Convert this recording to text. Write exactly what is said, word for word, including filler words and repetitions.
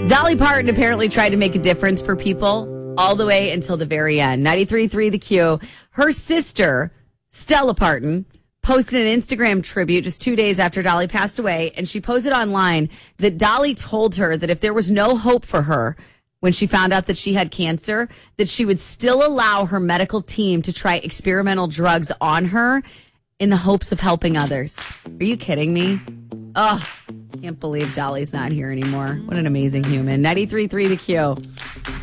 Dolly Parton apparently tried to make a difference for people all the way until the very end. ninety-three point three The Q. Her sister, Stella Parton, posted an Instagram tribute just two days after Dolly passed away, and she posted online that Dolly told her that if there was no hope for her when she found out that she had cancer, that she would still allow her medical team to try experimental drugs on her in the hopes of helping others. Are you kidding me? Oh, can't believe Dolly's not here anymore. What an amazing human. ninety-three point three The Q.